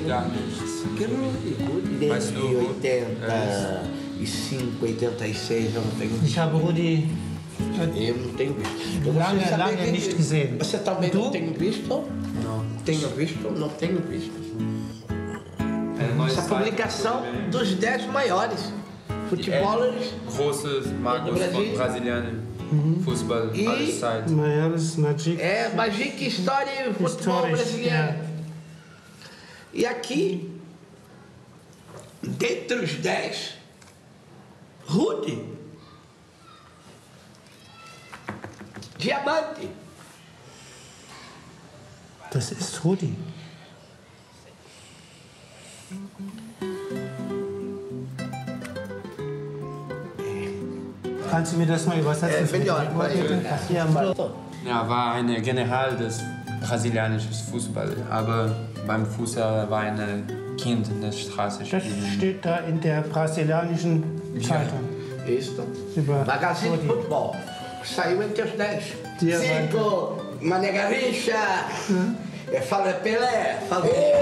Que Rudi desde 85, 86, eu não tenho. Ich habe Rudi Eu não tenho visto. lange nicht gesehen. Você também não tem visto? Não. Tenho visto? Não tenho visto. Essa publicação dos 10 maiores futebólers. Großes Markus von Brasilien, Fußball, alles Zeit. Maiores Magic. É, Magic História e Futebol Brasileiro. E aqui, dentre os 10, Rudi, Diamante. Das ist Rudi. Kannst du mir das mal übersetzen? Melhor. Er war ein General des brasilianischen Fußballs, aber beim Fußball war ein Kind in der Straße Das spielen. steht da in der brasilianischen Zeitung. Isso. Über Magazine de Rudi. Futebol. Saiu entre os 10. Diamante. Zico, Mané Garrincha, fala Pelé, fala...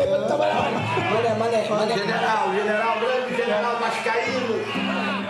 Mané, General Grande, General Vascaíno.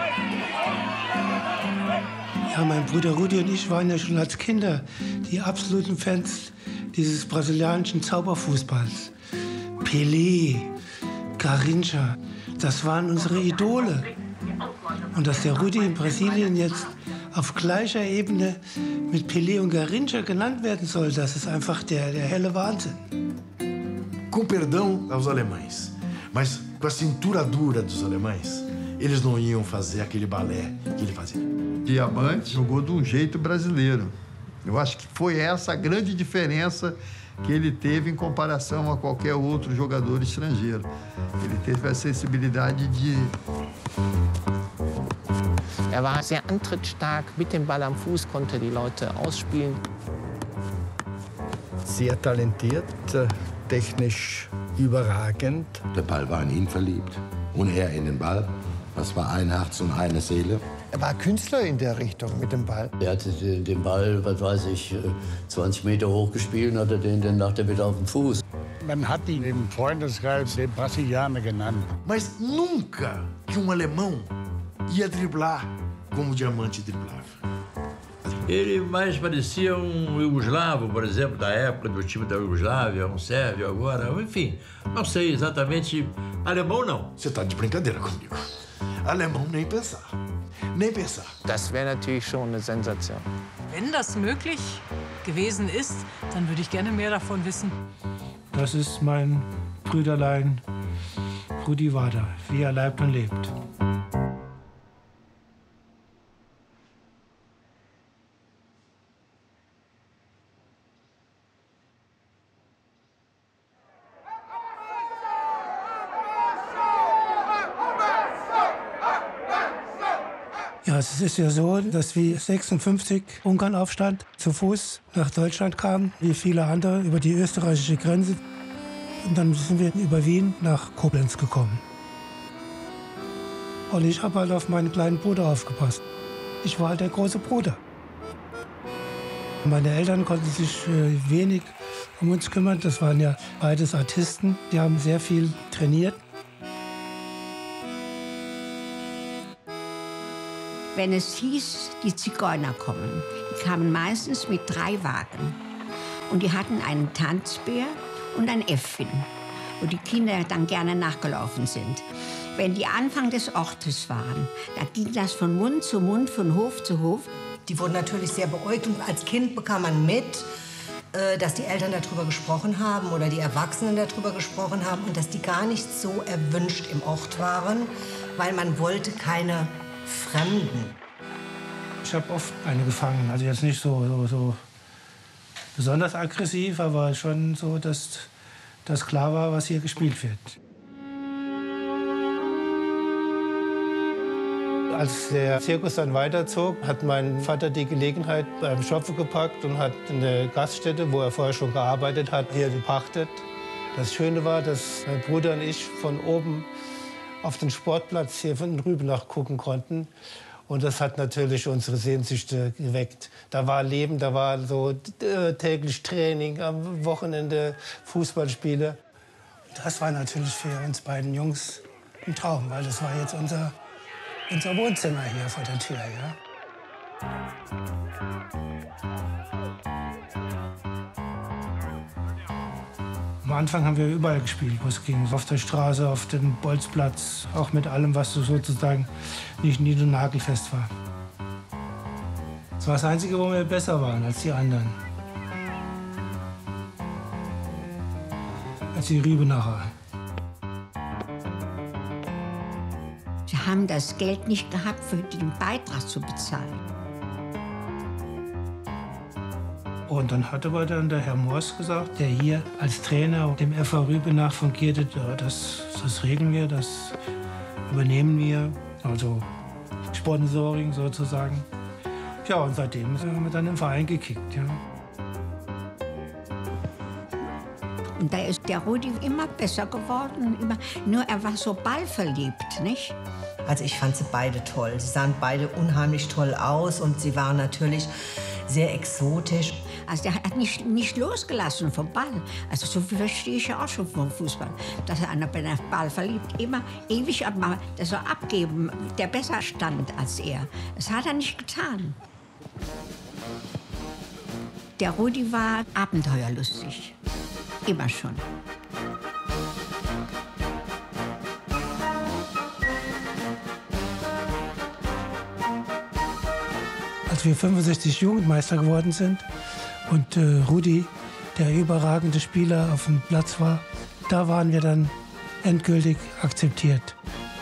Ja, mein Bruder Rudi und ich waren ja schon als Kinder die absoluten Fans dieses brasilianischen Zauberfußballs. Pelé, Garrincha, das waren unsere Idole. Und dass der Rudi in Brasilien jetzt auf gleicher Ebene mit Pelé und Garrincha genannt werden soll, das ist einfach der helle Wahnsinn. Com perdão aos alemães, mas com a cintura dura dos alemães, eles não iam fazer aquele balé que ele fazia. Diamante jogou de um jeito brasileiro. Eu acho que foi essa a grande diferença que ele teve em comparação a qualquer outro jogador estrangeiro. Ele teve a sensibilidade de... Er war sehr antrittstark, mit dem Ball am Fuß konnte die Leute ausspielen. Sehr talentiert, technisch überragend. Der Ball war in ihn verliebt und er in den Ball. Das war ein Herz und eine Seele. Er war Künstler in der Richtung mit dem Ball. Er hatte den Ball, was weiß ich, 20 Meter hoch gespielt und hatte den dann nach der wieder auf dem Fuß. Man hat ihn im Freundeskreis den Brasilianer genannt. Mas nunca que alemão ia driblar como o Diamante driblava. Ele mais parecia iugoslavo, por exemplo, da época do time da Iugoslávia, sérvio agora, enfim. Não sei exatamente. Alemão, não. Você tá de brincadeira comigo. Alemão, nem pensar. Nem pensar. Das wäre natürlich schon eine Sensation. Wenn das möglich gewesen ist, dann würde ich gerne mehr davon wissen. Das ist mein Brüderlein Rudi Wader, wie er leibt und lebt. Ja, es ist ja so, dass wie 56 Ungarnaufstand zu Fuß nach Deutschland kam, wie viele andere über die österreichische Grenze. Und dann sind wir über Wien nach Koblenz gekommen. Und ich habe halt auf meinen kleinen Bruder aufgepasst. Ich war halt der große Bruder. Meine Eltern konnten sich wenig um uns kümmern. Das waren ja beides Artisten. Die haben sehr viel trainiert. Wenn es hieß, die Zigeuner kommen, die kamen meistens mit 3 Wagen. Und die hatten einen Tanzbär und ein Äffchen, wo die Kinder dann gerne nachgelaufen sind. Wenn die Anfang des Ortes waren, da ging das von Mund zu Mund, von Hof zu Hof. Die wurden natürlich sehr beäugt und als Kind bekam man mit, dass die Eltern darüber gesprochen haben oder die Erwachsenen darüber gesprochen haben und dass die gar nicht so erwünscht im Ort waren, weil man wollte keine Fremden. Ich habe oft eine gefangen, also jetzt nicht so besonders aggressiv, aber schon so, dass klar war, was hier gespielt wird. Als der Zirkus dann weiterzog, hat mein Vater die Gelegenheit beim Schopfe gepackt und hat eine Gaststätte, wo er vorher schon gearbeitet hat, hier gepachtet. Das Schöne war, dass mein Bruder und ich von oben auf den Sportplatz hier von Rübenach gucken konnten. Und das hat natürlich unsere Sehnsüchte geweckt. Da war Leben, da war so täglich Training, am Wochenende Fußballspiele. Das war natürlich für uns beiden Jungs ein Traum, weil das war jetzt unser Wohnzimmer hier vor der Tür. Ja? Am Anfang haben wir überall gespielt, wo es ging. Auf der Straße, auf dem Bolzplatz, auch mit allem, was so sozusagen nicht nied- und nagelfest war. Das war das Einzige, wo wir besser waren als die anderen. Als die Rübenacher. Sie haben das Geld nicht gehabt, für den Beitrag zu bezahlen. Und dann hat aber dann der Herr Moors gesagt, der hier als Trainer dem FV Rübenach fungierte, ja, das regeln wir, das übernehmen wir, also Sponsoring sozusagen. Ja, und seitdem sind wir dann im Verein gekickt. Ja. Und da ist der Rudi immer besser geworden. Nur er war so ballverliebt, nicht? Also ich fand sie beide toll. Sie sahen beide unheimlich toll aus und sie waren natürlich sehr exotisch. Also der hat nicht losgelassen vom Ball. Also so viel verstehe ich ja auch schon vom Fußball. Dass er einer bei der Ball verliebt, immer ewig mal das so abgeben, der besser stand als er. Das hat er nicht getan. Der Rudi war abenteuerlustig. Immer schon. Als wir 65 Jugendmeister geworden sind und Rudi, der überragende Spieler, auf dem Platz war, da waren wir dann endgültig akzeptiert.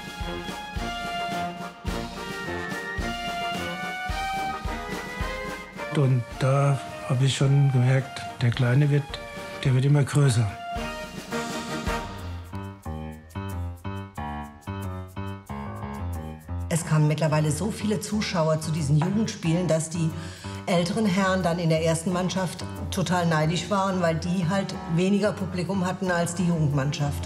Und da habe ich schon gemerkt, der Kleine wird immer größer. Es kamen mittlerweile so viele Zuschauer zu diesen Jugendspielen, dass die älteren Herren dann in der ersten Mannschaft total neidisch waren, weil die halt weniger Publikum hatten als die Jugendmannschaft.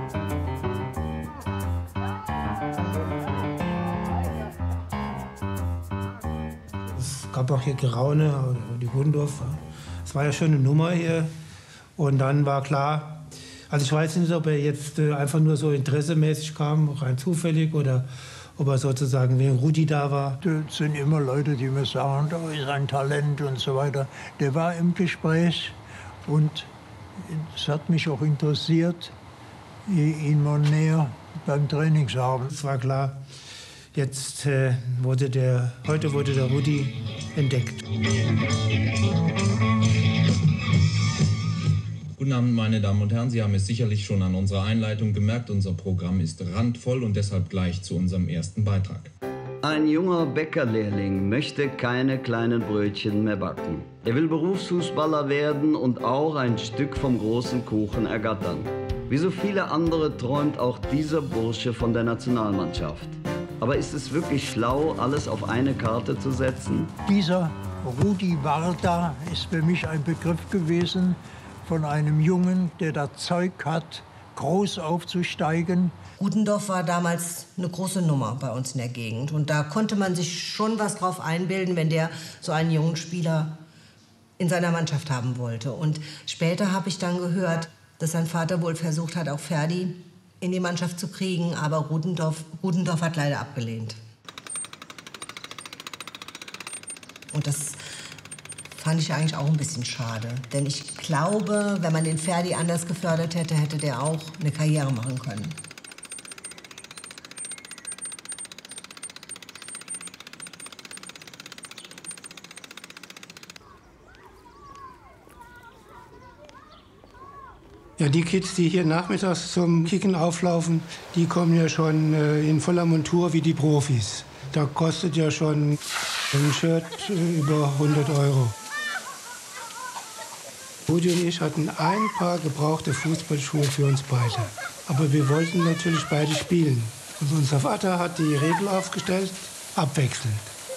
Es gab auch hier Geraune, die Gundorf. Es war ja schon eine Nummer hier. Und dann war klar, also ich weiß nicht, ob er jetzt einfach nur so interessemäßig kam, rein zufällig, oder ob er sozusagen wegen Rudi da war. Das sind immer Leute, die mir sagen, da ist ein Talent und so weiter. Der war im Gespräch und es hat mich auch interessiert, ihn mal näher beim Training zu haben. Es war klar, heute wurde der Rudi entdeckt. Guten Abend, meine Damen und Herren. Sie haben es sicherlich schon an unserer Einleitung gemerkt. Unser Programm ist randvoll und deshalb gleich zu unserem ersten Beitrag. Ein junger Bäckerlehrling möchte keine kleinen Brötchen mehr backen. Er will Berufsfußballer werden und auch ein Stück vom großen Kuchen ergattern. Wie so viele andere träumt auch dieser Bursche von der Nationalmannschaft. Aber ist es wirklich schlau, alles auf eine Karte zu setzen? Dieser Rudi Warda ist für mich ein Begriff gewesen, von einem Jungen, der das Zeug hat, groß aufzusteigen. Rudendorf war damals eine große Nummer bei uns in der Gegend. Und da konnte man sich schon was drauf einbilden, wenn der so einen jungen Spieler in seiner Mannschaft haben wollte. Und später habe ich dann gehört, dass sein Vater wohl versucht hat, auch Ferdi in die Mannschaft zu kriegen. Aber Rudendorf hat leider abgelehnt. Und das fand ich eigentlich auch ein bisschen schade. Denn ich glaube, wenn man den Ferdi anders gefördert hätte, hätte der auch eine Karriere machen können. Ja, die Kids, die hier nachmittags zum Kicken auflaufen, die kommen ja schon in voller Montur wie die Profis. Da kostet ja schon ein Shirt über 100 €. Rudi und ich hatten ein paar gebrauchte Fußballschuhe für uns beide. Aber wir wollten natürlich beide spielen. Und unser Vater hat die Regel aufgestellt, abwechselnd.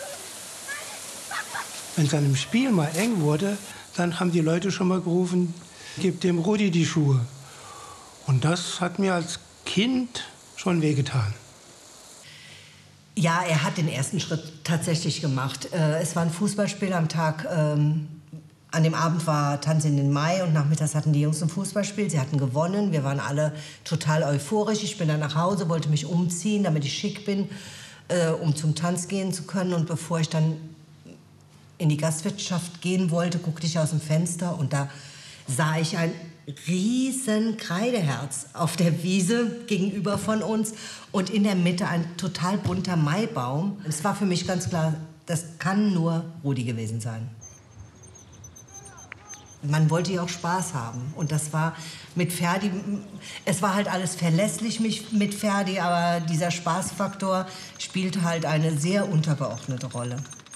Wenn es an einem Spiel mal eng wurde, dann haben die Leute schon mal gerufen, gib dem Rudi die Schuhe. Und das hat mir als Kind schon wehgetan. Ja, er hat den ersten Schritt tatsächlich gemacht. Es war ein Fußballspiel am Tag An dem Abend war Tanz in den Mai und nachmittags hatten die Jungs ein Fußballspiel. Sie hatten gewonnen. Wir waren alle total euphorisch. Ich bin dann nach Hause, wollte mich umziehen, damit ich schick bin, um zum Tanz gehen zu können. Und bevor ich dann in die Gastwirtschaft gehen wollte, guckte ich aus dem Fenster und da sah ich ein riesen Kreideherz auf der Wiese gegenüber von uns und in der Mitte ein total bunter Maibaum. Es war für mich ganz klar, das kann nur Rudi gewesen sein. Man wollte ja auch Spaß haben und das war mit Ferdi, es war halt alles verlässlich mit Ferdi, aber dieser Spaßfaktor spielte halt eine sehr untergeordnete Rolle.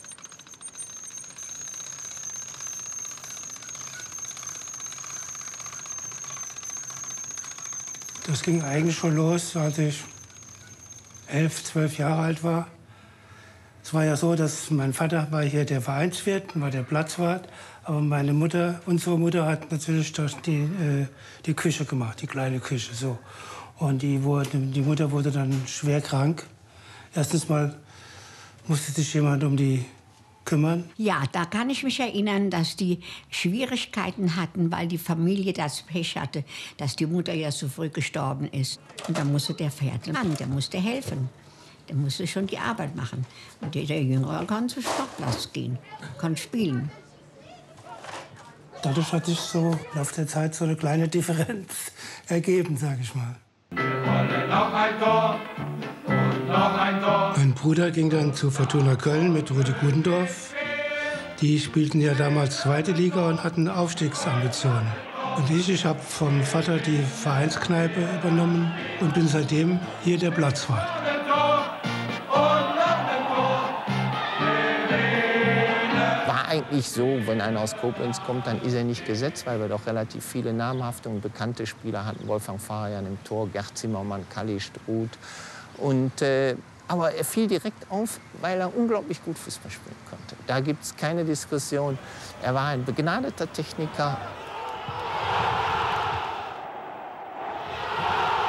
Das ging eigentlich schon los, als ich 11, 12 Jahre alt war. Es war ja so, dass mein Vater war hier der Vereinswirt, war der Platzwart. Aber meine Mutter, unsere Mutter hat natürlich die Küche gemacht, die kleine Küche. So. Und die Mutter wurde dann schwer krank. Erstens mal musste sich jemand um die kümmern. Ja, da kann ich mich erinnern, dass die Schwierigkeiten hatten, weil die Familie das Pech hatte, dass die Mutter ja so früh gestorben ist. Und da musste der Pferdemann, der musste helfen. Der musste schon die Arbeit machen. Und der Jüngere kann zum Sportplatz gehen, kann spielen. Dadurch hat sich so im Laufe der Zeit so eine kleine Differenz ergeben, sage ich mal. Wir wollen noch ein Tor und noch ein Tor. Mein Bruder ging dann zu Fortuna Köln mit Rudi Gudendorf. Die spielten ja damals zweite Liga und hatten Aufstiegsambitionen. Und ich habe vom Vater die Vereinskneipe übernommen und bin seitdem hier der Platzwart. Eigentlich so, wenn einer aus Koblenz kommt, dann ist er nicht gesetzt, weil wir doch relativ viele namhafte und bekannte Spieler hatten. Wolfgang Farian im Tor, Gerd Zimmermann, Kalli Struth. Aber er fiel direkt auf, weil er unglaublich gut Fußball spielen konnte. Da gibt es keine Diskussion. Er war ein begnadeter Techniker.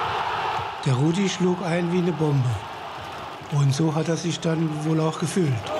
Der Rudi schlug ein wie eine Bombe. Und so hat er sich dann wohl auch gefühlt.